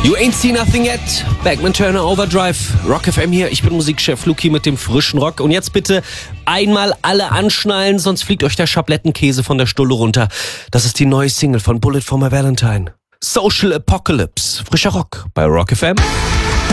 You ain't seen nothing yet. Backman Turner Overdrive. Rock FM hier. Ich bin Musikchef Luki mit dem frischen Rock. Und jetzt bitte einmal alle anschnallen, sonst fliegt euch der Schablettenkäse von der Stulle runter. Das ist die neue Single von Bullet for My Valentine. Social Apocalypse. Frischer Rock bei Rock FM.